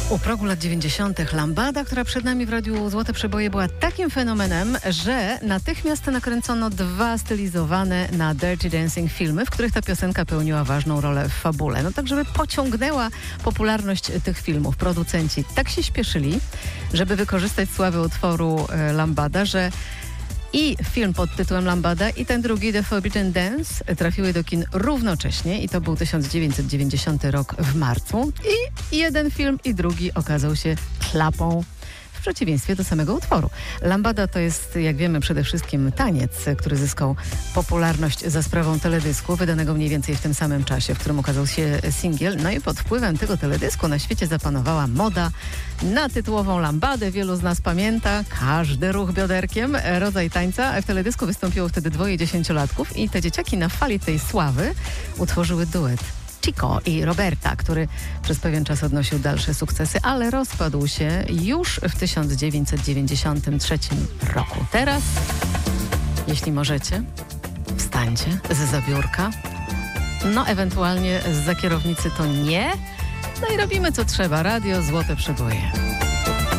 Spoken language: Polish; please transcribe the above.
U progu lat 90. Lambada, która przed nami w Radiu Złote Przeboje, była takim fenomenem, że natychmiast nakręcono 2 stylizowane na Dirty Dancing filmy, w których ta piosenka pełniła ważną rolę w fabule. No tak, żeby pociągnęła popularność tych filmów. Producenci tak się śpieszyli, żeby wykorzystać sławę utworu Lambada, że i film pod tytułem Lambada i ten drugi, The Forbidden Dance, trafiły do kin równocześnie i to był 1990 rok w marcu. I jeden film i drugi okazał się klapą, w przeciwieństwie do samego utworu. Lambada to jest, jak wiemy, przede wszystkim taniec, który zyskał popularność za sprawą teledysku, wydanego mniej więcej w tym samym czasie, w którym ukazał się singiel. No i pod wpływem tego teledysku na świecie zapanowała moda na tytułową lambadę. Wielu z nas pamięta każdy ruch bioderkiem, rodzaj tańca. W teledysku wystąpiło wtedy 2 dziesięciolatków i te dzieciaki na fali tej sławy utworzyły duet Chico i Roberta, który przez pewien czas odnosił dalsze sukcesy, ale rozpadł się już w 1993 roku. Teraz, jeśli możecie, wstańcie zza biurka, no ewentualnie zza kierownicy to nie, no i robimy co trzeba. Radio Złote Przeboje.